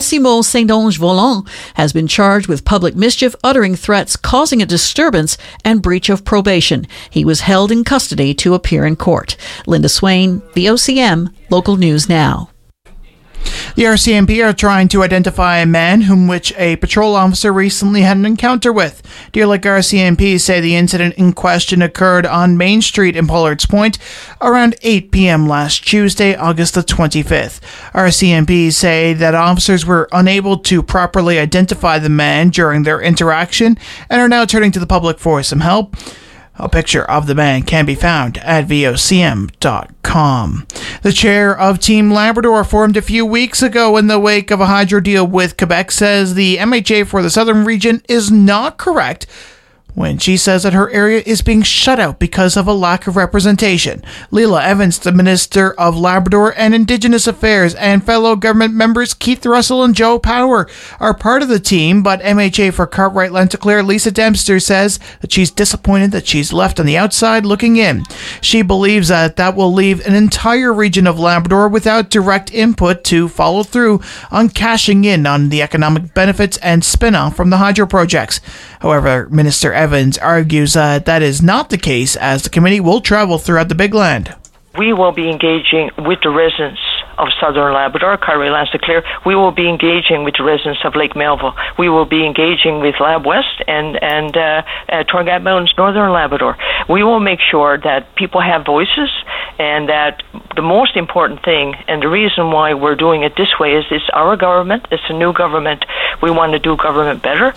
Massimo Saint-Onge Volant has been charged with public mischief, uttering threats, causing a disturbance, and breach of probation. He was held in custody to appear in court. Linda Swain, VOCM, Local News Now. The RCMP are trying to identify a man whom which a patrol officer recently had an encounter with. Deer Lake RCMP say the incident in question occurred on Main Street in Pollards Point around 8 p.m. last Tuesday, August the 25th. RCMP say that officers were unable to properly identify the man during their interaction and are now turning to the public for some help. A picture of the man can be found at vocm.com. The chair of Team Labrador, formed a few weeks ago in the wake of a hydro deal with Quebec, says the MHA for the southern region is not correct when she says that her area is being shut out because of a lack of representation. Leila Evans, the Minister of Labrador and Indigenous Affairs, and fellow government members Keith Russell and Joe Power are part of the team, but MHA for Cartwright Lanticleer Lisa Dempster says that she's disappointed that she's left on the outside looking in. She believes that will leave an entire region of Labrador without direct input to follow through on cashing in on the economic benefits and spin-off from the hydro projects. However, Minister Evans argues that is not the case, as the committee will travel throughout the Big Land. We will be engaging with the residents of Southern Labrador, Cartwright Lanticleer. We will be engaging with the residents of Lake Melville. We will be engaging with Lab West and Torngat Mountains, Northern Labrador. We will make sure that people have voices, and that the most important thing, and the reason why we're doing it this way, is it's our government. It's a new government. We want to do government better.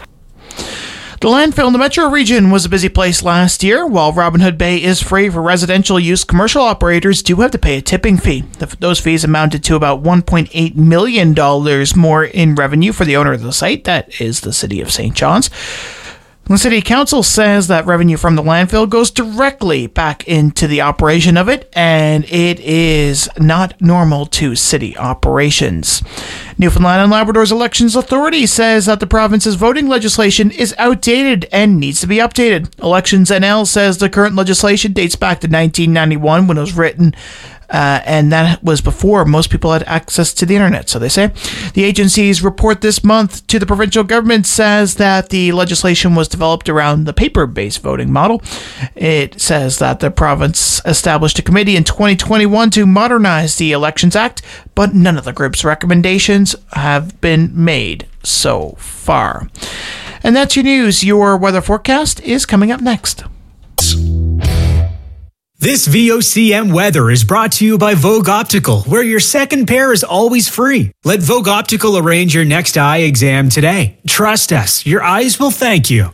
The landfill in the metro region was a busy place last year. While Robin Hood Bay is free for residential use, commercial operators do have to pay a tipping fee. Those fees amounted to about $1.8 million more in revenue for the owner of the site. That is the City of St. John's. The City Council says that revenue from the landfill goes directly back into the operation of it, and it is not normal to city operations. Newfoundland and Labrador's Elections Authority says that the province's voting legislation is outdated and needs to be updated. Elections NL says the current legislation dates back to 1991 when it was written, and that was before most people had access to the internet, so they say. The agency's report this month to the provincial government says that the legislation was developed around the paper-based voting model. It says that the province established a committee in 2021 to modernize the Elections Act, but none of the group's recommendations have been made so far. And that's your news. Your weather forecast is coming up next. This VOCM weather is brought to you by Vogue Optical, where your second pair is always free. Let Vogue Optical arrange your next eye exam today. Trust us, your eyes will thank you.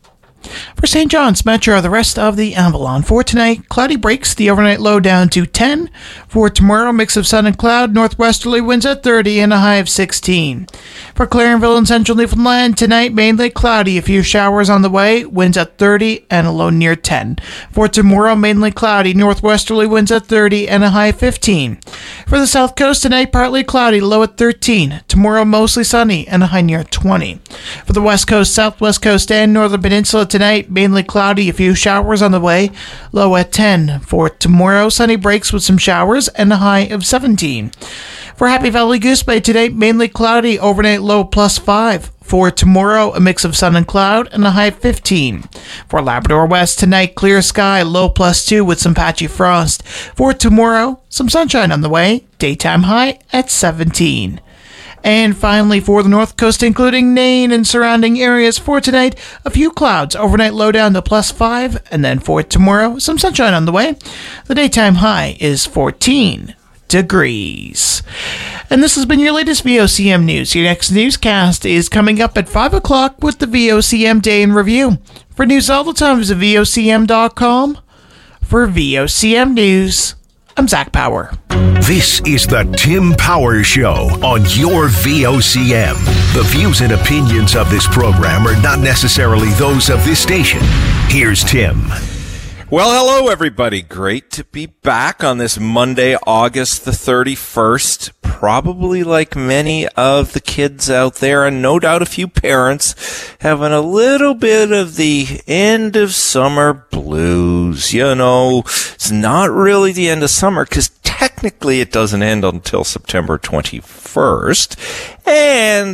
For St. John's Metro, the rest of the Avalon. For tonight, cloudy breaks, the overnight low down to 10. For tomorrow, mix of sun and cloud, northwesterly winds at 30 and a high of 16. For Clarenville and central Newfoundland, tonight mainly cloudy, a few showers on the way, winds at 30 and a low near 10. For tomorrow, mainly cloudy, northwesterly winds at 30 and a high of 15. For the south coast, tonight partly cloudy, low at 13. Tomorrow, mostly sunny and a high near 20. For the west coast, southwest coast, and northern peninsula, tonight, mainly cloudy, a few showers on the way, low at 10. For tomorrow, sunny breaks with some showers and a high of 17. For Happy Valley Goose Bay today, mainly cloudy, overnight low plus 5. For tomorrow, a mix of sun and cloud and a high of 15. For Labrador West tonight, clear sky, low plus 2 with some patchy frost. For tomorrow, some sunshine on the way, daytime high at 17. And finally, for the north coast, including Nain and surrounding areas, for tonight, a few clouds, overnight low down to plus 5, and then for tomorrow, some sunshine on the way. The daytime high is 14 degrees. And this has been your latest VOCM news. Your next newscast is coming up at 5 o'clock with the VOCM Day in Review. For news all the time, visit VOCM.com. For VOCM News, I'm Zach Power. This is the Tim Power Show on your VOCM. The views and opinions of this program are not necessarily those of this station. Here's Tim. Well, hello, everybody. Great to be back on this Monday, August the 31st. Probably like many of the kids out there, and no doubt a few parents, having a little bit of the end of summer blues. You know, it's not really the end of summer because technically it doesn't end until September 21st. And